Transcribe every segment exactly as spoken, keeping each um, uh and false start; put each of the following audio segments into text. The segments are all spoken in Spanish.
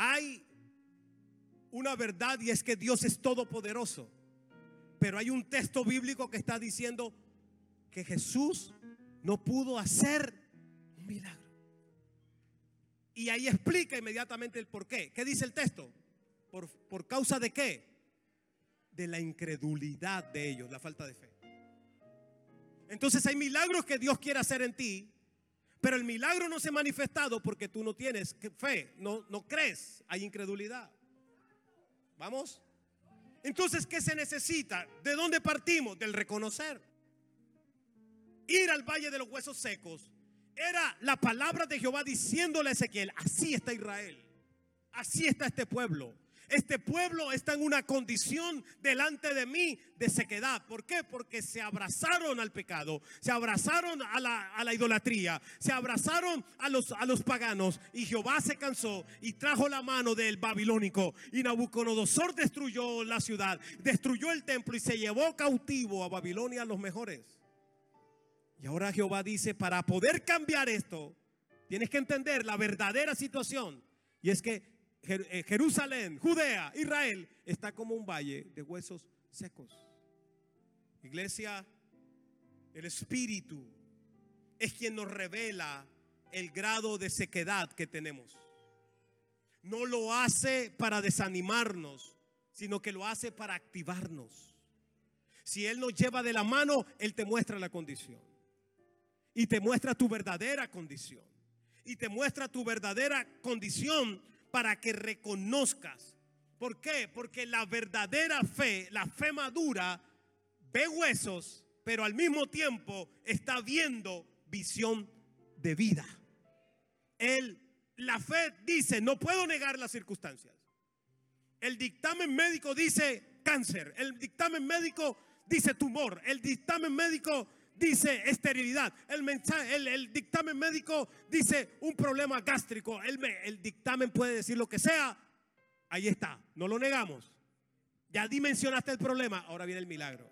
Hay una verdad y es que Dios es todopoderoso. Pero hay un texto bíblico que está diciendo que Jesús no pudo hacer un milagro. Y ahí explica inmediatamente el por qué. ¿Qué dice el texto? ¿Por, por causa de qué? De la incredulidad de ellos, la falta de fe. Entonces hay milagros que Dios quiere hacer en ti, pero el milagro no se ha manifestado porque tú no tienes fe, no, no crees, hay incredulidad. ¿Vamos? Entonces, ¿qué se necesita? ¿De dónde partimos? Del reconocer. Ir al valle de los huesos secos era la palabra de Jehová diciéndole a Ezequiel: así está Israel, así está este pueblo. Este pueblo está en una condición delante de mí de sequedad. ¿Por qué? Porque se abrazaron al pecado, se abrazaron a la, a la idolatría, se abrazaron a los, a los paganos. Y Jehová se cansó y trajo la mano del babilónico. Y Nabucodonosor destruyó la ciudad, destruyó el templo y se llevó cautivo a Babilonia a los mejores. Y ahora Jehová dice: para poder cambiar esto, tienes que entender la verdadera situación. Y es que Jerusalén, Judea, Israel está como un valle de huesos secos. Iglesia, el Espíritu es quien nos revela el grado de sequedad que tenemos. No lo hace para desanimarnos, sino que lo hace para activarnos. Si Él nos lleva de la mano, Él te muestra la condición y te muestra tu verdadera condición y te muestra tu verdadera condición para que reconozcas. ¿Por qué? Porque la verdadera fe, la fe madura, ve huesos, pero al mismo tiempo está viendo visión de vida. Él, la fe dice: no puedo negar las circunstancias. El dictamen médico dice cáncer. El dictamen médico dice tumor. El dictamen médico dice esterilidad. El, mensaje, el, el dictamen médico dice un problema gástrico. El, el dictamen puede decir lo que sea. Ahí está, no lo negamos. Ya dimensionaste el problema, ahora viene el milagro.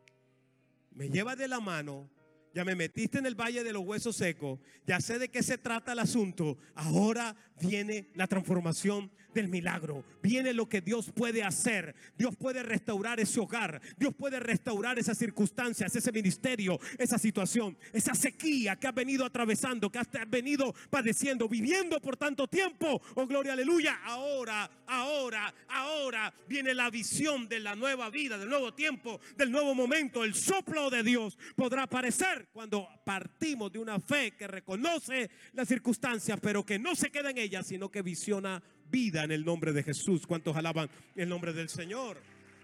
Me llevas de la mano, ya me metiste en el valle de los huesos secos, ya sé de qué se trata el asunto. Ahora viene la transformación del milagro. Viene lo que Dios puede hacer. Dios puede restaurar ese hogar. Dios puede restaurar esas circunstancias, ese ministerio, esa situación, esa sequía que has venido atravesando, que has venido padeciendo, viviendo por tanto tiempo. Oh, gloria, aleluya. Ahora, ahora, ahora viene la visión de la nueva vida, del nuevo tiempo, del nuevo momento. El soplo de Dios podrá aparecer cuando partimos de una fe que reconoce las circunstancias, pero que no se queda en ellas, sino que visiona vida en el nombre de Jesús. ¿Cuántos alaban el nombre del Señor?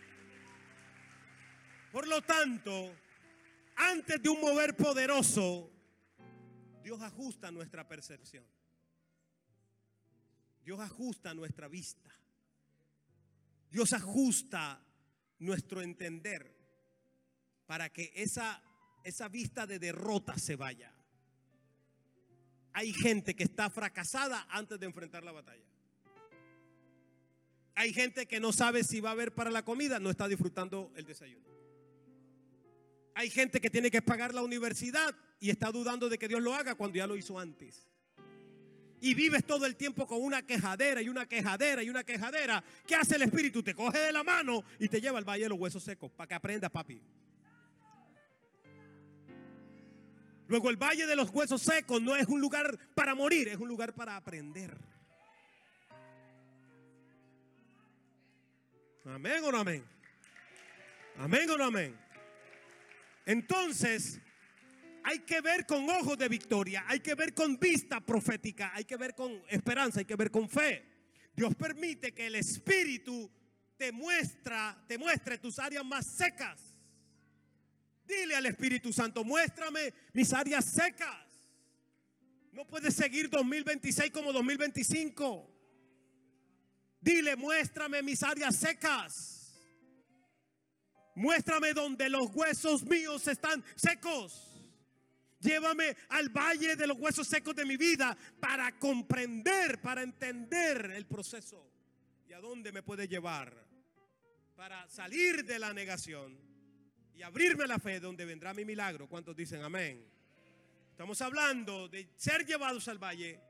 Por lo tanto, antes de un mover poderoso, Dios ajusta nuestra percepción. Dios ajusta nuestra vista. Dios ajusta nuestro entender para que esa, esa vista de derrota se vaya. Hay gente que está fracasada antes de enfrentar la batalla. Hay gente que no sabe si va a haber para la comida, no está disfrutando el desayuno. Hay gente que tiene que pagar la universidad y está dudando de que Dios lo haga cuando ya lo hizo antes. Y vives todo el tiempo con una quejadera y una quejadera y una quejadera. ¿Qué hace el Espíritu? Te coge de la mano y te lleva al valle de los huesos secos para que aprendas, papi. Luego, el valle de los huesos secos no es un lugar para morir, es un lugar para aprender. Amén o no amén. Amén o no amén. Entonces, hay que ver con ojos de victoria, hay que ver con vista profética, hay que ver con esperanza, hay que ver con fe. Dios permite que el Espíritu te muestra, te muestre tus áreas más secas. Dile al Espíritu Santo: muéstrame mis áreas secas. No puedes seguir dos mil veintiséis como dos mil veinticinco. Dile: muéstrame mis áreas secas. Muéstrame donde los huesos míos están secos. Llévame al valle de los huesos secos de mi vida para comprender, para entender el proceso y a dónde me puede llevar, para salir de la negación y abrirme a la fe donde vendrá mi milagro. ¿Cuántos dicen amén? Estamos hablando de ser llevados al valle